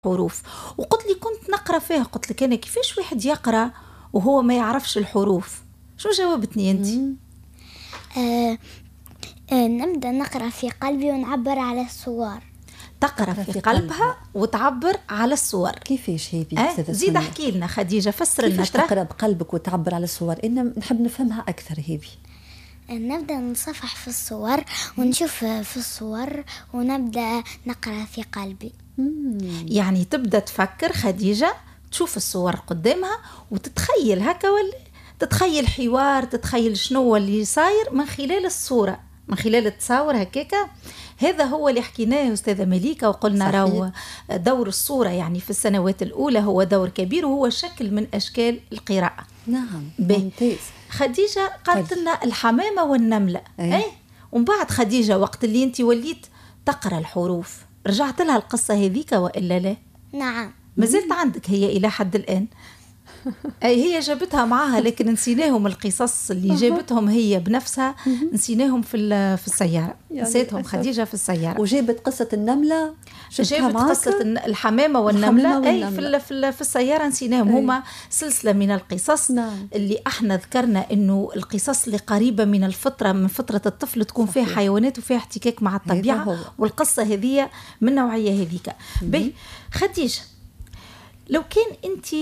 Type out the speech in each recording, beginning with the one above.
حروف. وقلت لي كنت نقرأ فيها، قلت لك أنا كيفاش واحد يقرأ وهو ما يعرفش الحروف؟ شو جاوبتني أنت؟ نبدأ نقرأ في قلبي ونعبر على الصور. تقرأ في قلبها وتعبر على الصور. كيفاش هذه؟ زيد احكي لنا خديجة، فسر لنا. كيفاش تقرأ بقلبك وتعبر على الصور؟ إن نحب نفهمها أكثر هذه. نبدأ نصفح في الصور ونشوف في الصور ونبدأ نقرأ في قلبي. يعني تبدأ تفكر خديجة، تشوف الصور قدامها وتتخيل هكا، ولا تتخيل حوار، تتخيل شنو اللي صاير من خلال الصورة، من خلال التصاور هكاكا. هذا هو اللي حكيناه أستاذة مليكة، وقلنا راهو دور الصورة يعني في السنوات الأولى هو دور كبير، وهو شكل من أشكال القراءة. نعم ممتاز. خديجة قالت لنا الحمامة والنملة. ومن بعد خديجة وقت اللي انت وليت تقرأ الحروف، رجعت لها القصة هذيك وإلا لا؟ نعم. ما زلت عندك هي إلى حد الآن؟ هي جابتها معها، لكن نسيناهم القصص اللي جابتهم هي بنفسها، نسيناهم في السيارة، نسيتهم خديجة في السيارة. وجابت قصة النملة، جابت قصة الحمامة والنملة. في السيارة نسيناهم. هما سلسلة من القصص. نعم. اللي احنا ذكرنا انه القصص اللي قريبة من الفطرة، من فطرة الطفل، تكون فيها حيوانات وفيها احتكاك مع الطبيعة، والقصة هذه من النوعية هذيك. به خديجة، لو كان أنت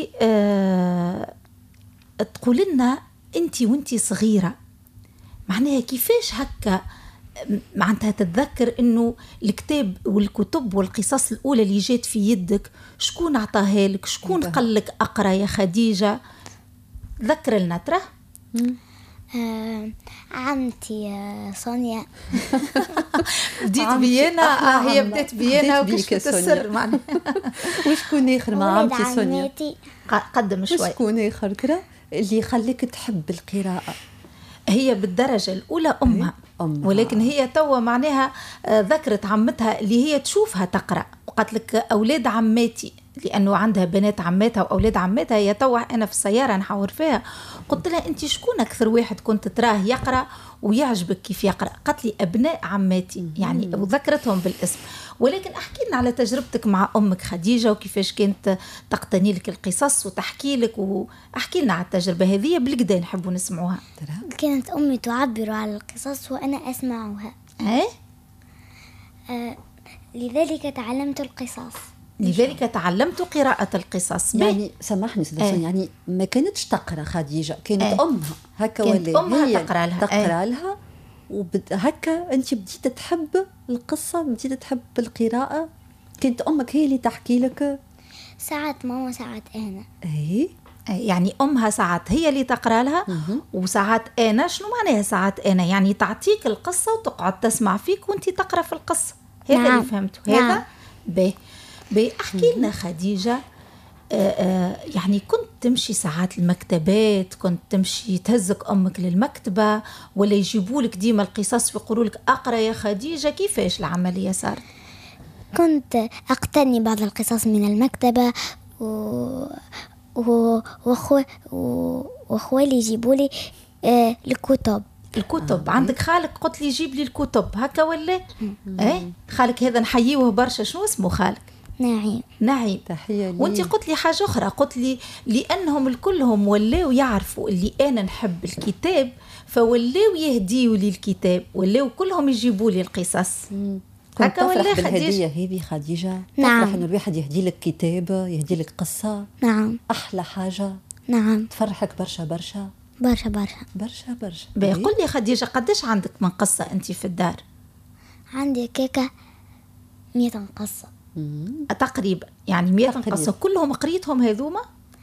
تقول لنا أنت وأنت صغيرة، معناها كيفاش هكا معناتها تتذكر أنه الكتاب والكتب والقصص الأولى اللي جات في يدك شكون عطاها لك؟ شكون قال لك أقرأ يا خديجة؟ ذكر لنا ترى. عمتي سونيا. بديت بينا. هي بديت بينا وكشفت السر معنا. وشكون آخر مع عمتي سونيا؟ قدم شوي. وشكون آخر ترى اللي يخليك تحب القراءة؟ هي بالدرجة الأولى أمها. ولكن هي توا معناها ذكرت عمتها اللي هي تشوفها تقرأ، وقالت لك أولاد عماتي، لأنه عندها بنات عماتها وأولاد عماتها. هي توا أنا في السيارة نحاور فيها، قلت لها أنت شكون أكثر واحد كنت تراه يقرأ ويعجبك كيف يقرأ؟ قالت لي أبناء عماتي يعني، وذكرتهم بالاسم. ولكن أحكي لنا على تجربتك مع أمك خديجة، وكيفاش كانت تقتني لك القصص وتحكي لك، وأحكي لنا على التجربة هذه بالكدا نحبوا نسمعوها. كانت أمي تعبر على القصص وأنا أسمعها. لذلك تعلمت القصص. لذلك تعلمت قراءة القصص. يعني سامحني سيدة، يعني ما كانتش تقرأ خديجة، كانت أمها هكا، ولا أمها تقرأ لها هكا أنت بديت تحب القصة، بديت تحب القراءة؟ كانت أمك هي اللي تحكي لك؟ ساعات ماما ساعات أنا. يعني أمها ساعات هي اللي تقرأ لها، وساعات أنا. شنو معناها ساعات أنا؟ يعني تعطيك القصة وتقعد تسمع فيك وانت تقرأ في القصة. هذا اللي فهمته. هذا بأحكي لنا خديجة. يعني كنت تمشي ساعات المكتبات، كنت تمشي تهزك أمك للمكتبة، ولا يجيبوا لك ديما القصص ويقولوا لك أقرأ يا خديجة؟ كيفاش العملية صارت؟ كنت أقتني بعض القصص من المكتبة، وأخوالي يجيبوا لي الكتب. عندك خالك قلت لي يجيب لي الكتب هكا ولا؟ خالك هذا نحييه برشا. شنو اسمه خالك؟ نعيم. تحية لي. وانت قلت لي حاجة أخرى، قلت لي لأنهم الكلهم ولاو يعرفوا اللي أنا نحب الكتاب، فولاو يهديوا لي الكتاب، ولاو كلهم يجيبوا لي القصص. هكا ولا بالهدية هذه خديجة؟ نعم. تفرح إنه الواحد يهدي لك كتاب، يهدي لك قصة. نعم. أحلى حاجة. نعم. تفرحك برشا برشا برشا برشا برشا برشا. قل لي خديجة، قديش عندك من قصة أنت في الدار؟ عندي كيكة 100 قصة تقريبا. يعني 100 قصة كلهم قريتهم هذوما؟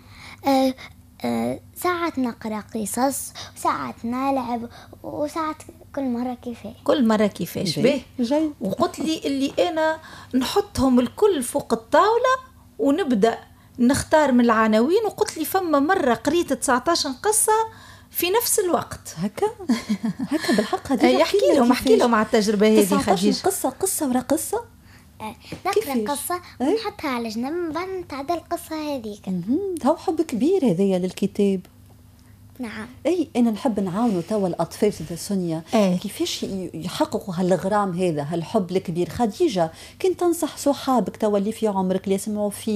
ساعات نقرأ قصص، وساعات نلعب، وساعات كل مرة كيفاش. به وقلت لي اللي أنا نحطهم الكل فوق الطاولة ونبدأ نختار من العناوين، وقلت لي فما مرة قريت 19 قصة في نفس الوقت. هكا بالحق هذه. احكي لهم على التجربة هذه خديجة. قصة ورا قصة. نقرأ قصة ونحطها على جنب، بعد نتعدى القصة هذيك. هو حب كبير هذايا للكتاب. نعم. اي انا نحب نعاونوا توا الاطفال سيدة سونيا كيفاش يحققوا هالغرام هذا، هالحب الكبير. خديجه كنت تنصح صحابك توا اللي في عمرك اللي يسمعوا فيه